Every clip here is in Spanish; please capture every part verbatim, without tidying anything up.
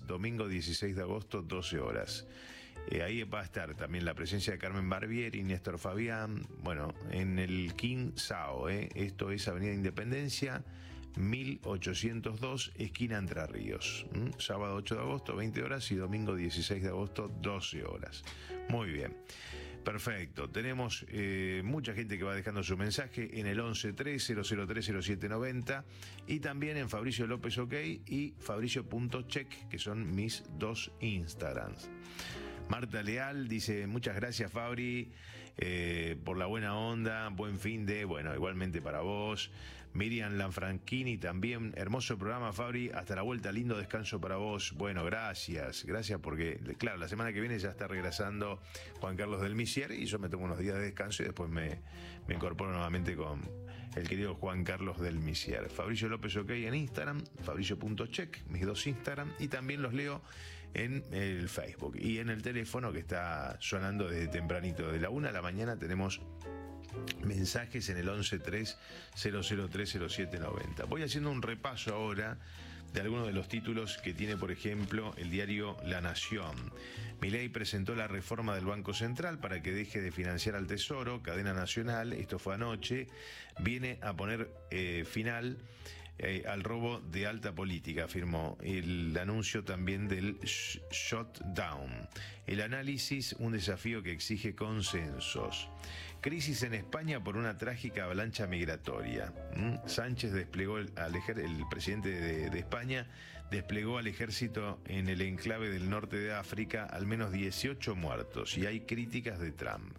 domingo dieciséis de agosto, doce horas. Eh, ahí va a estar también la presencia de Carmen Barbieri, Néstor Fabián, bueno, en el King Sao, ¿eh? Esto es Avenida Independencia, mil ochocientos dos, esquina Entre Ríos. ¿Mm? Sábado ocho de agosto, veinte horas, y domingo dieciséis de agosto, doce horas. Muy bien. Perfecto. Tenemos eh, mucha gente que va dejando su mensaje en el once tres cero cero tres cero siete noventa y también en Fabricio López OK y Fabricio.check, que son mis dos Instagrams. Marta Leal dice, muchas gracias Fabri eh, por la buena onda, buen fin de, bueno, igualmente para vos. Miriam Lanfranchini también, hermoso programa Fabri, hasta la vuelta, lindo descanso para vos. Bueno, gracias, gracias porque, claro, la semana que viene ya está regresando Juan Carlos del Misier y yo me tomo unos días de descanso y después me, me incorporo nuevamente con el querido Juan Carlos del Misier. Fabricio López OK en Instagram, Fabricio.check, mis dos Instagram, y también los leo en el Facebook y en el teléfono que está sonando desde tempranito, de la una a la mañana tenemos mensajes en el once tres cero cero tres cero siete noventa. Voy haciendo un repaso ahora de algunos de los títulos que tiene, por ejemplo, el diario La Nación. Milei presentó la reforma del Banco Central para que deje de financiar al Tesoro. Cadena Nacional, esto fue anoche, viene a poner eh, final Eh, al robo de alta política, afirmó. El anuncio también del sh shutdown. El análisis, un desafío que exige consensos. Crisis en España por una trágica avalancha migratoria. ¿Mm? Sánchez desplegó el, al ejer el presidente de, de España desplegó al ejército en el enclave del norte de África, al menos dieciocho muertos, y hay críticas de Trump.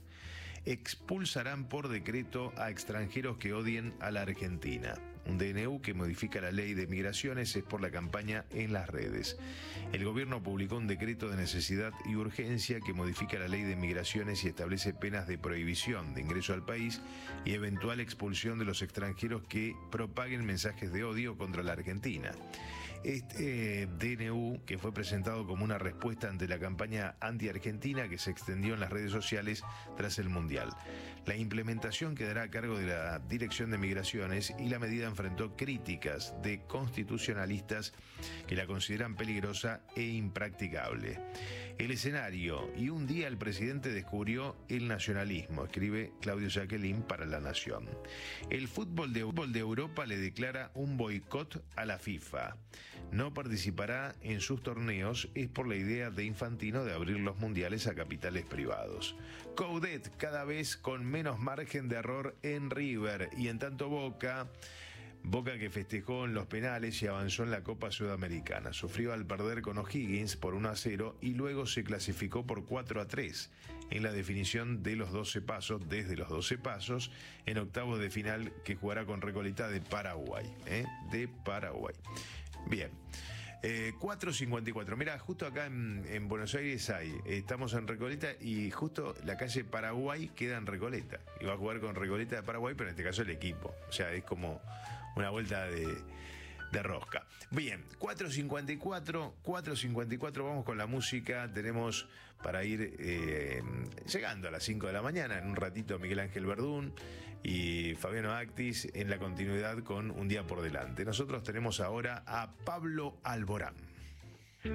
Expulsarán por decreto a extranjeros que odien a la Argentina. Un D N U que modifica la ley de migraciones es por la campaña en las redes. El gobierno publicó un decreto de necesidad y urgencia que modifica la ley de migraciones y establece penas de prohibición de ingreso al país y eventual expulsión de los extranjeros que propaguen mensajes de odio contra la Argentina. Este eh, D N U, que fue presentado como una respuesta ante la campaña anti-argentina que se extendió en las redes sociales tras el Mundial. La implementación quedará a cargo de la Dirección de Migraciones y la medida enfrentó críticas de constitucionalistas que la consideran peligrosa e impracticable. El escenario, y un día el presidente descubrió el nacionalismo, escribe Claudio Jacqueline para La Nación. El fútbol de, fútbol de Europa le declara un boicot a la FIFA. No participará en sus torneos, es por la idea de Infantino de abrir los mundiales a capitales privados. Coudet cada vez con menos margen de error en River, y en tanto Boca... Boca que festejó en los penales y avanzó en la Copa Sudamericana. Sufrió al perder con O'Higgins por uno a cero y luego se clasificó por cuatro a tres en la definición de los doce pasos, desde los doce pasos, en octavos de final que jugará con Recoleta de Paraguay. ¿eh? De Paraguay. Bien. Eh, cuatro cincuenta y cuatro. Mira, justo acá en, en Buenos Aires hay, estamos en Recoleta y justo la calle Paraguay queda en Recoleta. Y va a jugar con Recoleta de Paraguay, pero en este caso el equipo. O sea, es como una vuelta de, de rosca. Bien, cuatro cincuenta y cuatro, cuatro cincuenta y cuatro, vamos con la música. Tenemos para ir eh, llegando a las cinco de la mañana, en un ratito Miguel Ángel Verdún y Fabiano Actis en la continuidad con Un Día por Delante. Nosotros tenemos ahora a Pablo Alborán.